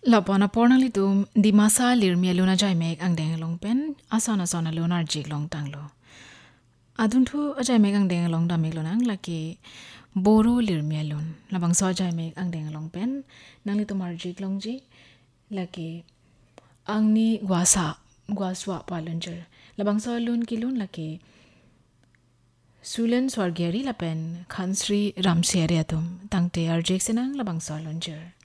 Lapona pornali tum di masa lirmia luna jai mek ang deng long pen asana sona lunar jik long tang lo. Adun thu ajai mek ang deng long da mek lonang laki boro lirmia lun. Labang so ajai mek ang deng long pen nang li tumar jik long ji laki ang ni guaswa pa lunjer. Labang so lun ki lun laki Sulen swargyari lapen khansri ramsiari atum tangte arjek senang labang so lunjer.